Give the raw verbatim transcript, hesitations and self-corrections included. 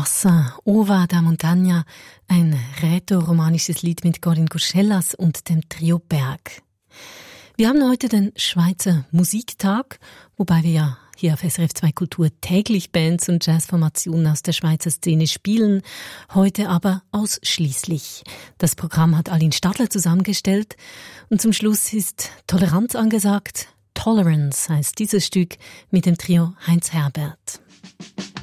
Wasser, Ova da Montagna, ein rätoromanisches Lied mit Corinne Gurschellas und dem Trio Berg. Wir haben heute den Schweizer Musiktag, wobei wir ja hier auf S R F zwei Kultur täglich Bands und Jazzformationen aus der Schweizer Szene spielen, heute aber ausschließlich. Das Programm hat Aline Stadler zusammengestellt und zum Schluss ist Toleranz angesagt. Tolerance heißt dieses Stück mit dem Trio Heinz Herbert.